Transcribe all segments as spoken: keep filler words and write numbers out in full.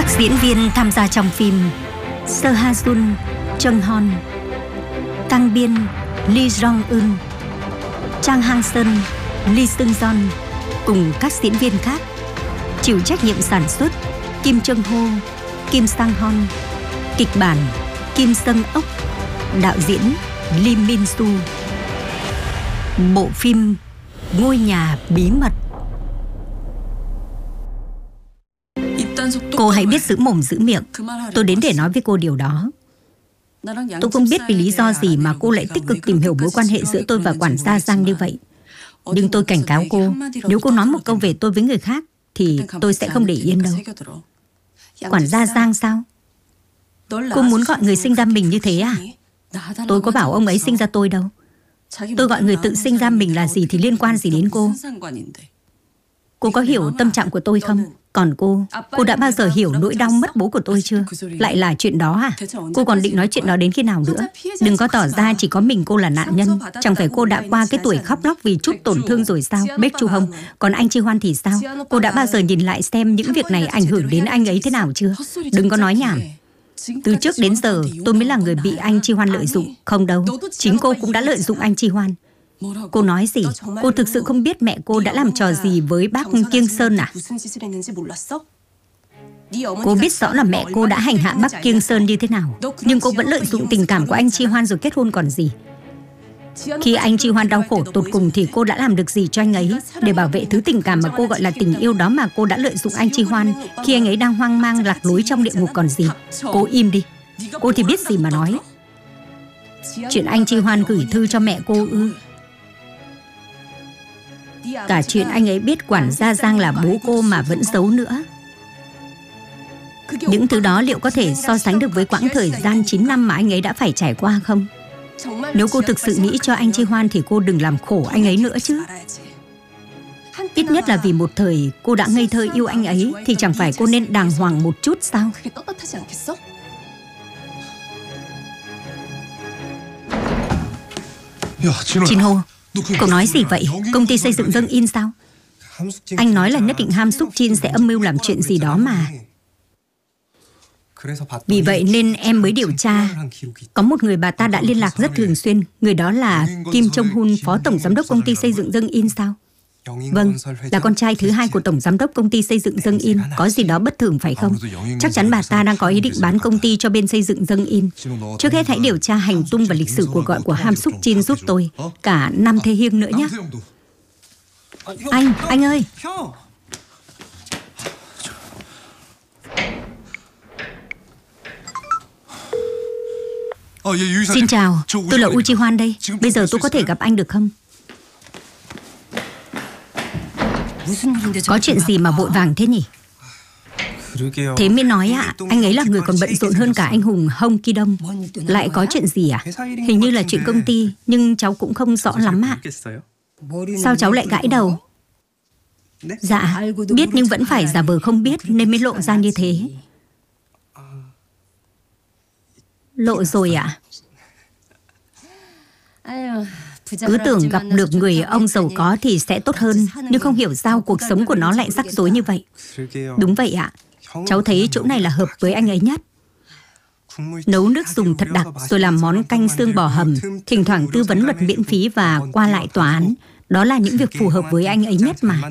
Các diễn viên tham gia trong phim: Seo Ha Jun, Chung Hon, Kang Biên, Lee Jong Eun, Chang Hang Seon, Lee Seung Yeon cùng các diễn viên khác. Chịu trách nhiệm sản xuất Kim Chung Ho, Kim Sang Hon. Kịch bản Kim Seung Ok. Đạo diễn Lee Min Soo. Bộ phim Ngôi nhà bí mật. Cô hãy biết giữ mồm giữ miệng. Tôi đến để nói với cô điều đó. Tôi không biết vì lý do gì mà cô lại tích cực tìm hiểu mối quan hệ giữa tôi và quản gia Giang như vậy. Nhưng tôi cảnh cáo cô, nếu cô nói một câu về tôi với người khác thì tôi sẽ không để yên đâu. Quản gia Giang sao? Cô muốn gọi người sinh ra mình như thế à? Tôi có bảo ông ấy sinh ra tôi đâu. Tôi gọi người tự sinh ra mình là gì thì liên quan gì đến cô? Cô có hiểu tâm trạng của tôi không? Còn cô, cô đã bao giờ hiểu nỗi đau mất bố của tôi chưa? Lại là chuyện đó à? Cô còn định nói chuyện đó đến khi nào nữa? Đừng có tỏ ra chỉ có mình cô là nạn nhân. Chẳng phải cô đã qua cái tuổi khóc lóc vì chút tổn thương rồi sao? Baek Chu Hong. Còn anh Chi Hoan thì sao? Cô đã bao giờ nhìn lại xem những việc này ảnh hưởng đến anh ấy thế nào chưa? Đừng có nói nhảm. Từ trước đến giờ tôi mới là người bị anh Chi Hoan lợi dụng. Không đâu, chính cô cũng đã lợi dụng anh Chi Hoan. Cô nói gì? Cô thực sự không biết mẹ cô đã làm trò gì với bác Kiêng Sơn à? Cô biết rõ là mẹ cô đã hành hạ bác Kiêng Sơn như thế nào, nhưng cô vẫn lợi dụng tình cảm của anh Chi Hoan rồi kết hôn còn gì. Khi anh Chi Hoan đau khổ tột cùng thì cô đã làm được gì cho anh ấy? Để bảo vệ thứ tình cảm mà cô gọi là tình yêu đó mà cô đã lợi dụng anh Chi Hoan khi anh ấy đang hoang mang lạc lối trong địa ngục còn gì. Cô im đi. Cô thì biết gì mà nói. Chuyện anh Chi Hoan gửi thư cho mẹ cô ư? Cả chuyện anh ấy biết quản gia Giang là bố cô mà vẫn giấu nữa. Những thứ đó liệu có thể so sánh được với quãng thời gian chín năm mà anh ấy đã phải trải qua không? Nếu cô thực sự nghĩ cho anh Chi Hoan thì cô đừng làm khổ anh ấy nữa chứ. Ít nhất là vì một thời cô đã ngây thơ yêu anh ấy thì chẳng phải cô nên đàng hoàng một chút sao? Jin Ho, cậu nói gì vậy? Công ty xây dựng Dâng In sao? Anh nói là nhất định Ham Suk Jin sẽ âm mưu làm chuyện gì đó mà. Vì vậy nên em mới điều tra. Có một người bà ta đã liên lạc rất thường xuyên. Người đó là Kim Chung Hun, phó tổng giám đốc công ty xây dựng Dâng In sao? Vâng, là con trai thứ hai của tổng giám đốc công ty xây dựng Dâng In. Có gì đó bất thường phải không? Chắc chắn bà ta đang có ý định bán công ty cho bên xây dựng Dâng In. Trước hết hãy điều tra hành tung và lịch sử cuộc gọi của Ham Suk Jin giúp tôi. Cả Nam Thế Hiêng nữa nhé. Anh, anh ơi. Xin chào, tôi là Woo Ji Hoan đây. Bây giờ tôi có thể gặp anh được không? Có chuyện gì mà vội vàng thế nhỉ? Thế mới nói ạ, à, anh ấy là người còn bận rộn hơn cả anh hùng Hong Ki Dong. Lại có chuyện gì à? Hình như là chuyện công ty, nhưng cháu cũng không rõ lắm ạ. Sao cháu lại gãi đầu? Dạ, biết nhưng vẫn phải giả vờ không biết nên mới lộ ra như thế. Lộ rồi ạ? À? Cứ tưởng gặp được người ông giàu có thì sẽ tốt hơn, nhưng không hiểu sao cuộc sống của nó lại rắc rối như vậy. Đúng vậy ạ. Cháu thấy chỗ này là hợp với anh ấy nhất. Nấu nước dùng thật đặc, rồi làm món canh xương bò hầm, thỉnh thoảng tư vấn luật miễn phí và qua lại tòa án. Đó là những việc phù hợp với anh ấy nhất mà.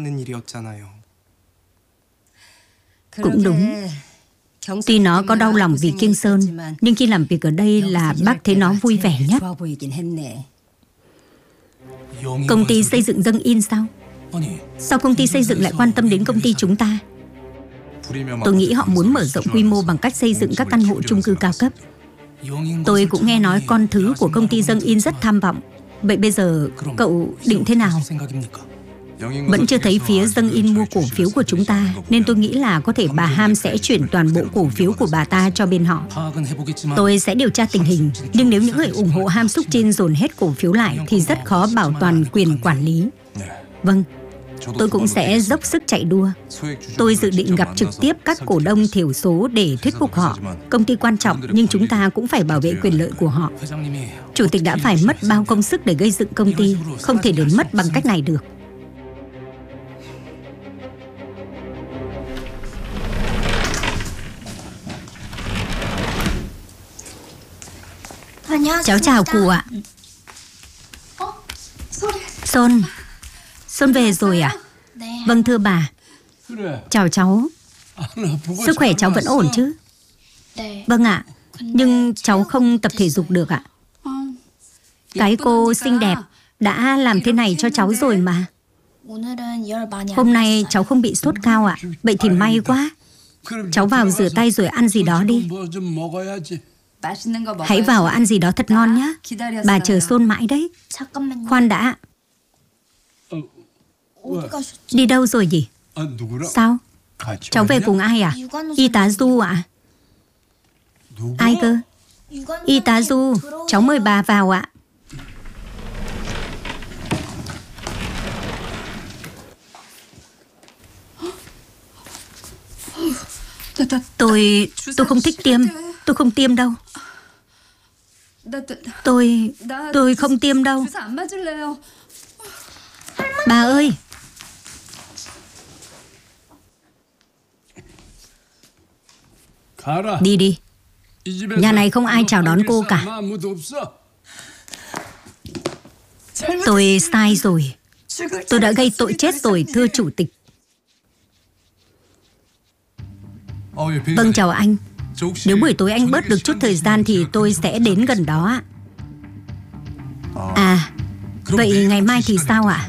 Cũng đúng. Tuy nó có đau lòng vì Kiêng Sơn, nhưng khi làm việc ở đây là bác thấy nó vui vẻ nhất. Công ty xây dựng Dâng In sao? Sao công ty xây dựng lại quan tâm đến công ty chúng ta? Tôi nghĩ họ muốn mở rộng quy mô bằng cách xây dựng các căn hộ chung cư cao cấp. Tôi cũng nghe nói con thứ của công ty Dâng In rất tham vọng. Vậy bây giờ cậu định thế nào? Vẫn chưa thấy phía Dâng In mua cổ phiếu của chúng ta, nên tôi nghĩ là có thể bà Ham sẽ chuyển toàn bộ cổ phiếu của bà ta cho bên họ. Tôi sẽ điều tra tình hình, nhưng nếu những người ủng hộ Ham Suk Jin dồn hết cổ phiếu lại thì rất khó bảo toàn quyền quản lý. Vâng, tôi cũng sẽ dốc sức chạy đua. Tôi dự định gặp trực tiếp các cổ đông thiểu số để thuyết phục họ. Công ty quan trọng nhưng chúng ta cũng phải bảo vệ quyền lợi của họ. Chủ tịch đã phải mất bao công sức để gây dựng công ty, không thể để mất bằng cách này được. Cháu chào cụ ạ. Son, Son về rồi à? Vâng thưa bà. Chào cháu. Sức khỏe cháu vẫn ổn chứ? Vâng ạ. Nhưng cháu không tập thể dục được ạ. Cái cô xinh đẹp đã làm thế này cho cháu rồi mà. Hôm nay cháu không bị sốt cao ạ. Vậy thì may quá. Cháu vào rửa tay rồi ăn gì đó đi. Hãy vào ăn gì đó thật ngon nhé. Bà chờ Son mãi đấy. Khoan đã. Đi đâu rồi nhỉ? Sao? Cháu về cùng ai à? Y tá Du ạ? Ai cơ? Y tá Du, cháu mời bà vào ạ. Tôi... tôi không thích tiêm. Tôi không tiêm đâu. Tôi... tôi không tiêm đâu. Bà ơi! Đi đi. Nhà này không ai chào đón cô cả. Tôi sai rồi. Tôi đã gây tội chết rồi, thưa chủ tịch. Vâng, chào anh. Nếu buổi tối anh bớt được chút thời gian thì tôi sẽ đến gần đó ạ. À, vậy ngày mai thì sao ạ?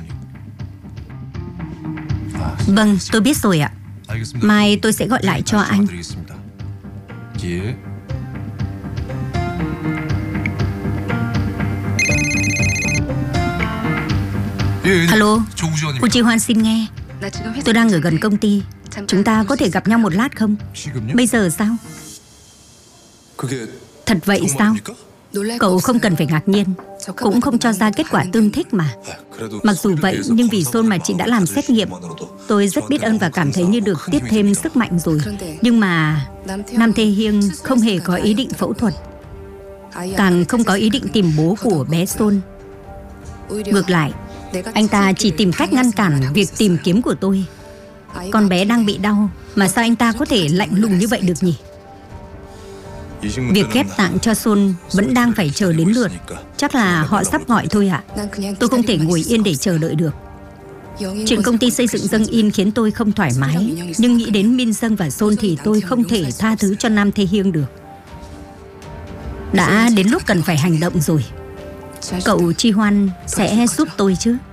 Vâng, tôi biết rồi ạ. Mai tôi sẽ gọi lại cho anh. Alo, cô Chi Hoan xin nghe. Tôi đang ở gần công ty. Chúng ta có thể gặp nhau một lát không? Bây giờ sao? Thật vậy sao? Cậu không cần phải ngạc nhiên. Cũng không cho ra kết quả tương thích mà. Mặc dù vậy, nhưng vì Son mà chị đã làm xét nghiệm. Tôi rất biết ơn và cảm thấy như được tiếp thêm sức mạnh rồi. Nhưng mà Nam Tae Hyung không hề có ý định phẫu thuật. Càng không có ý định tìm bố của bé Son. Ngược lại, anh ta chỉ tìm cách ngăn cản việc tìm kiếm của tôi. Con bé đang bị đau, mà sao anh ta có thể lạnh lùng như vậy được nhỉ? Việc ghép tạng cho Son vẫn đang phải chờ đến lượt. Chắc là họ sắp gọi thôi ạ. Tôi không thể ngồi yên để chờ đợi được. Chuyện công ty xây dựng Dâng In khiến tôi không thoải mái. Nhưng nghĩ đến Min Dâng và Son thì tôi không thể tha thứ cho Nam Tae Hyung được. Đã đến lúc cần phải hành động rồi. Cậu Chi Hoan sẽ giúp tôi chứ?